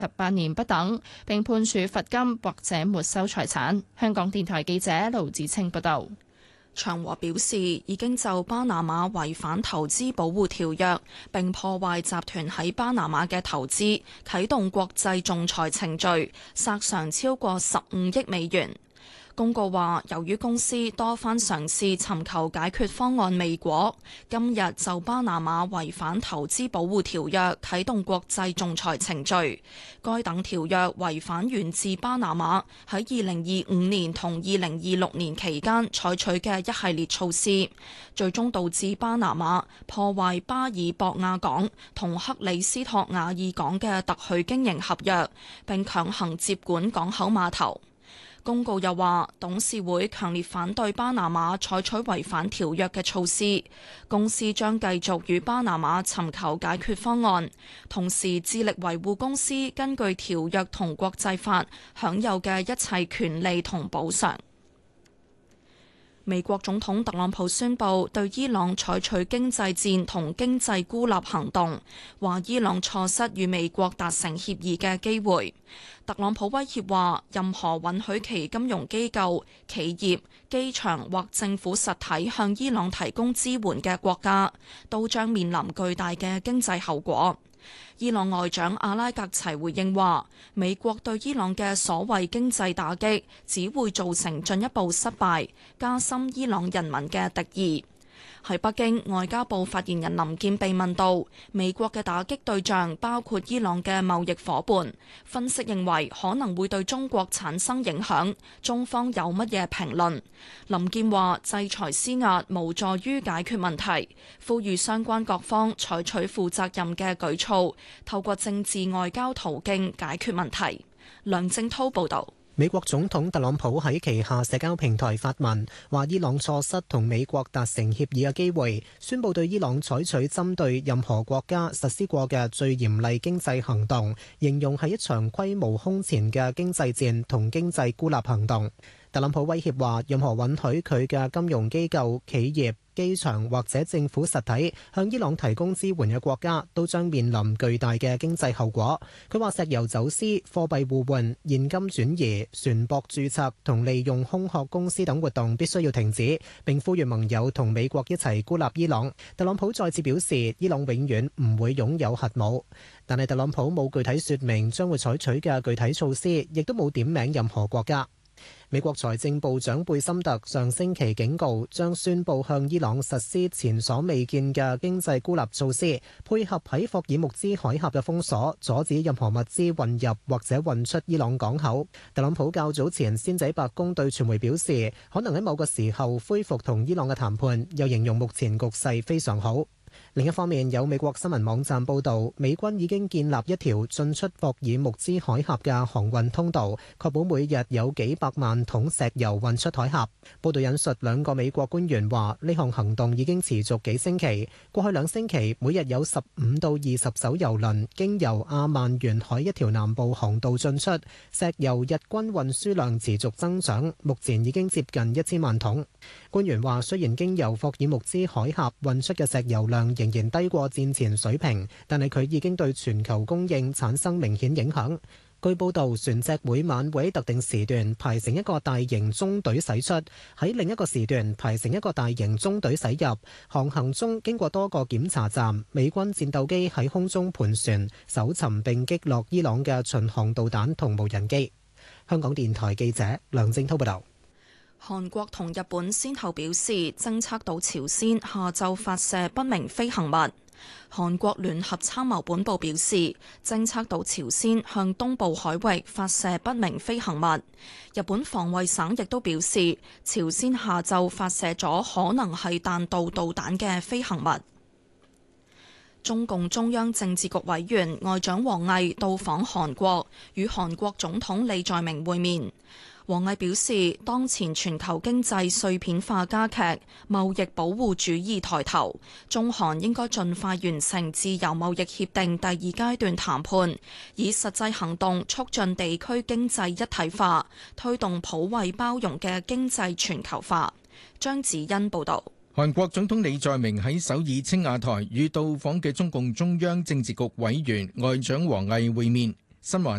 8年不等，並判處罰金或者沒收財產。香港電台記者盧子清報道。 長和表示，已經就巴拿馬違反投資保護條約，並破壞集團喺巴拿馬嘅投資，啟動國際仲裁程序，索償超過15億美元。公告話，由於公司多番嘗試尋求解決方案未果，今日就巴拿馬違反投資保護條約啟動國際仲裁程序。該等條約違反源自巴拿馬喺2025年同2026年期間採取嘅一系列措施，最終導致巴拿馬破壞巴爾博亞港同克里斯托瓦爾港嘅特許經營合約，並強行接管港口碼頭。公告又話，董事會強烈反對巴拿馬採取違反條約嘅措施，公司將繼續與巴拿馬尋求解決方案，同時致力維護公司根據條約同國際法享有嘅一切權利同補償。美國總統特朗普宣布對伊朗採取經濟戰同經濟孤立行動，話伊朗錯失與美國達成協議嘅機會。特朗普威脅話，任何允許其金融機構、企業、機場或政府實體向伊朗提供支援嘅國家，都將面臨巨大嘅經濟後果。伊朗外長阿拉格齊回應話，美國對伊朗嘅所謂經濟打擊只會造成進一步失敗，加深伊朗人民嘅敵意。喺北京，外交部發言人林健被問到美國嘅打擊對象包括伊朗嘅貿易夥伴，分析認為可能會對中國產生影響，中方有乜嘢評論？林健話，制裁施壓無助於解決問題，呼籲相關各方採取負責任嘅舉措，透過政治外交途徑解決問題。梁正濤報道。 美國總統特朗普喺旗下社交平台發文，話伊朗錯失同美國達成協議嘅機會，宣布對伊朗採取針對任何國家實施過嘅最嚴厲經濟行動，形容係一場規模空前嘅經濟戰同經濟孤立行動。特朗普威脅話，任何允許佢嘅金融機構、企業、機場或者政府實體向伊朗提供支援嘅國家，都將面臨巨大嘅經濟後果。佢話石油走私、貨幣互換、現金轉移、船舶註冊同利用空殼公司等活動必須要停止，並呼籲盟友同美國一齊孤立伊朗。特朗普再次表示，伊朗永遠唔會擁有核武，但係特朗普冇具體說明將會採取嘅具體措施，亦都冇點名任何國家。美國財政部長貝森特上星期警告，將宣布向伊朗實施前所未見嘅經濟孤立措施，配合喺霍爾木茲海峽嘅封鎖，阻止任何物資運入或者運出伊朗港口。特朗普較早前先喺白宮對傳媒表示，可能喺某個時候恢復同伊朗嘅談判，又形容目前局勢非常好。另一方面，有美國新聞網站報道，美軍已經建立一條進出霍爾木茲海峽嘅航運通道，確保每日有幾百萬桶石油運出海峽。報道引述兩個美國官員話，呢項行動已經持續幾星期，過去2星期每日有15到20艘油輪經由阿曼沿海一條南部航道進出，石油日均運輸量持續增長，目前已經接近1000萬桶。官員話，雖然經由霍爾木茲海峽運出嘅石油量仍然低過戰前水平，但係佢已經對全球供應產生明顯影響。據報道，船隻每晚會喺特定時段排成一個大型中隊駛出，喺另一個時段排成一個大型中隊駛入。航行中經過多個檢查站，美軍戰鬥機喺空中盤旋、搜尋並擊落伊朗嘅巡航導彈同無人機。香港電台記者梁正滔報導。 韓國同日本先後表示偵測到朝鮮下晝發射不明飛行物。韓國聯合參謀本部表示，偵測到朝鮮向東部海域發射不明飛行物。日本防衛省亦都表示，朝鮮下晝發射咗可能係彈道導彈嘅飛行物。中共中央政治局委員外長王毅到訪韓國，與韓國總統李在明會面。王毅表示，當前全球經濟碎片化加劇，貿易保護主義抬頭，中韓應該盡快完成自由貿易協定第2階段談判，以實際行動促進地區經濟一體化，推動普惠包容嘅經濟全球化。張子欣報導。 韓國總統李在明喺首爾青瓦台與到訪嘅中共中央政治局委員外長王毅會面。 新華